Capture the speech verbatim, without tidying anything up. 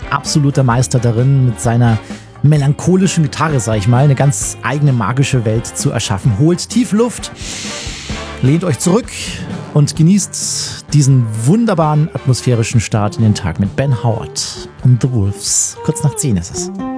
absoluter Meister darin, mit seiner melancholischen Gitarre, sag ich mal, eine ganz eigene magische Welt zu erschaffen. Holt tief Luft, lehnt euch zurück und genießt diesen wunderbaren atmosphärischen Start in den Tag mit Ben Howard und The Wolves. Kurz nach zehn ist es.